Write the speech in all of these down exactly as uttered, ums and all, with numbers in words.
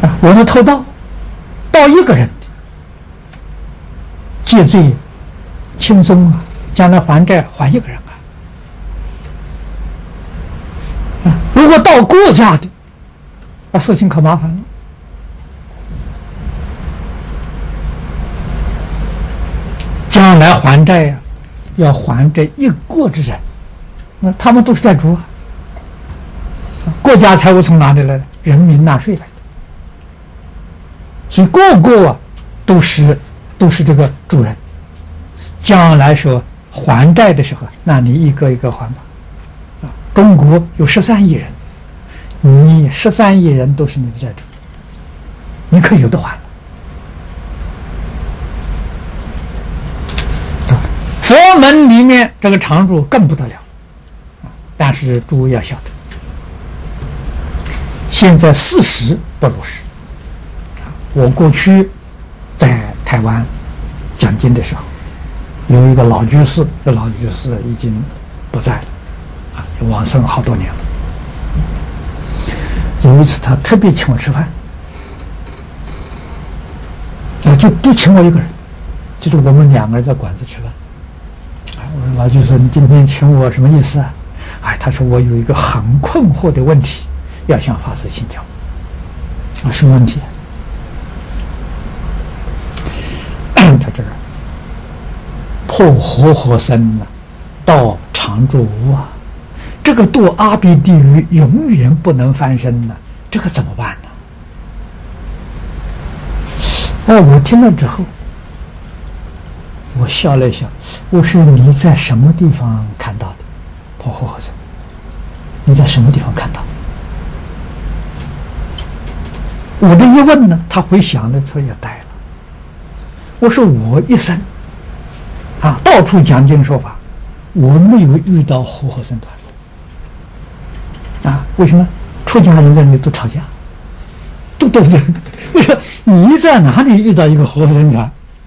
啊，我们偷盗，盗一个人的，戒罪轻松啊，将来还债还一个人啊。啊，如果盗国家的，啊，事情可麻烦了。将来还债呀、啊，要还这一国之人，那他们都是债主啊。国家财物从哪里来的？人民纳税来的。所以个个啊，都是都是这个主人。将来说还债的时候，那你一个一个还吧。啊，中国有十三亿人，你十三亿人都是你的债主，你可以有的还。佛门里面这个常住更不得了，但是诸位要晓得，现在事实不如实。我过去在台湾讲经的时候，有一个老居士，这老居士已经不在了，啊，往生好多年了。有一次他特别请我吃饭，啊，就就请我一个人，就是我们两个人在馆子吃饭。我说老居士，你今天请我什么意思啊？哎，他说我有一个很困惑的问题，要向法师请教。啊，什么问题？他这个破活活生呢，到常住无啊，这个堕阿鼻地狱永远不能翻身呢，这个怎么办呢？哦，我听了之后，我笑了一笑，我说你在什么地方看到的破活活生？你在什么地方看到？我这一问呢，他回想的时候也呆了。我说我一生啊，到处讲经说法，我没有遇到活活生团啊。为什么？出家人在那里都吵架，都斗争。我说你在哪里遇到一个活活生团？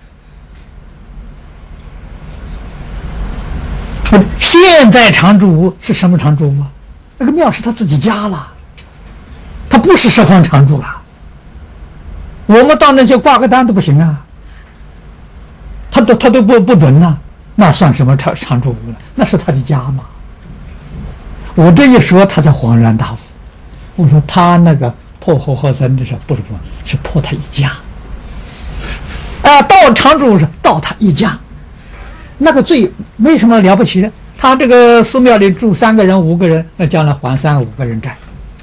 现在常住屋是什么常住屋啊？那个庙是他自己家了，他不是十方常住了。我们到那去挂个单都不行啊，他都他都不不准呐、啊，那算什么常常住屋了？那是他的家嘛。我这一说，他才恍然大悟。我说他那个破活活生的时候，不是破，是破他一家。啊，到常住是到他一家，那个罪没什么了不起的。他这个寺庙里住三个人、五个人，那将来还三五个人债。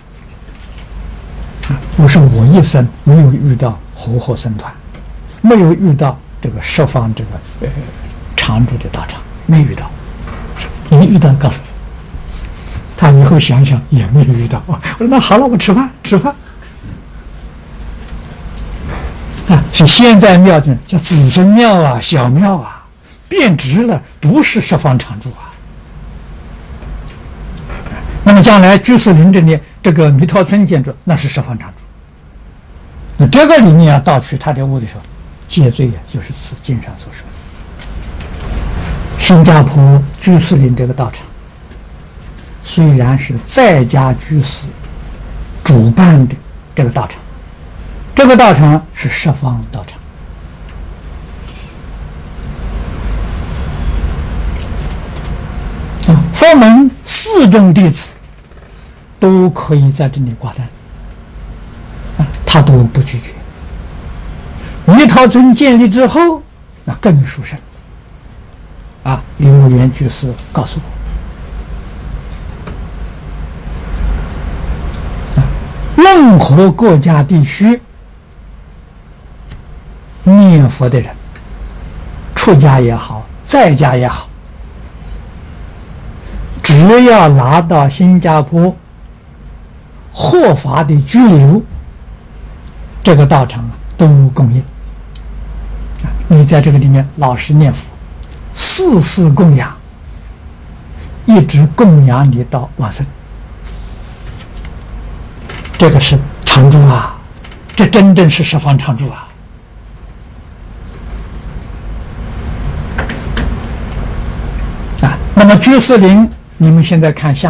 我说我一生没有遇到活活生团，没有遇到这个十方这个呃常住的道场，没遇到。你遇到告诉我。他以后想想也没有遇到。我说那好了，我吃饭吃饭。啊，所以现在庙就叫子孙庙啊、小庙啊，变质了，不是十方常住啊。那么将来居士林这里这个弥陀村建筑，那是十方常住。那这个里面啊，盗取他的物的时候，戒罪啊，就是此经上所说的。新加坡居士林这个道场，虽然是在家居士主办的这个道场，这个道场是十方道场。啊，佛门四众弟子都可以在这里挂单，啊，他都不拒绝。弥陀村建立之后，那更殊胜。啊，林木元居士告诉我，啊，任何国家地区念佛的人，出家也好，在家也好，只要拿到新加坡合法的居留，这个道场啊都供应。你在这个里面老实念佛，四世供养，一直供养你到往生，这个是常住啊，这真正是十方常住啊。啊，那么居士林，你们现在看下